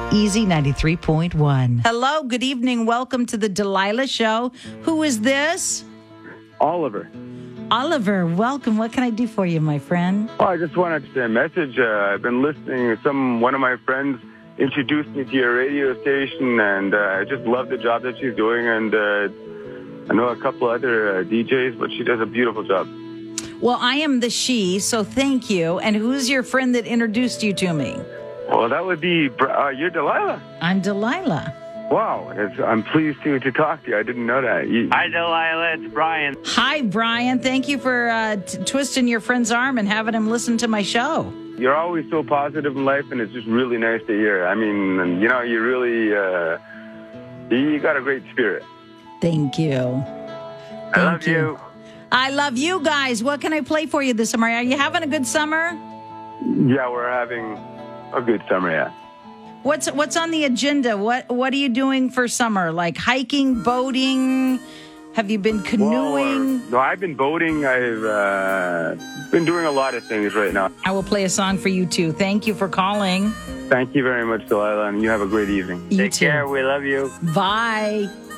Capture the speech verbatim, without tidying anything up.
Easy ninety-three point one. Hello, good evening. Welcome to the Delilah Show. Who is this? Oliver. Oliver, welcome. What can I do for you, my friend? Oh, I just wanted to say a message. Uh, I've been listening. Some one of my friends introduced me to your radio station, and uh, I just love the job that she's doing. And uh, I know a couple other uh, D Js, but she does a beautiful job. Well, I am the she, so thank you. And who's your friend that introduced you to me? Well, that would be, uh, you're Delilah. I'm Delilah. Wow, it's, I'm pleased to, to talk to you. I didn't know that. You, Hi, Delilah. It's Brian. Hi, Brian. Thank you for uh, t- twisting your friend's arm and having him listen to my show. You're always so positive in life, and it's just really nice to hear. I mean, you know, you really, uh, you got a great spirit. Thank you. I love you. you. I love you guys. What can I play for you this summer? Are you having a good summer? Yeah, we're having a good summer, yeah. What's what's on the agenda? What what are you doing for summer? Like hiking, boating? Have you been canoeing? Well, no, I've been boating. I've uh, been doing a lot of things right now. I will play a song for you too. Thank you for calling. Thank you very much, Delilah, and you have a great evening. You Take too. care. We love you. Bye.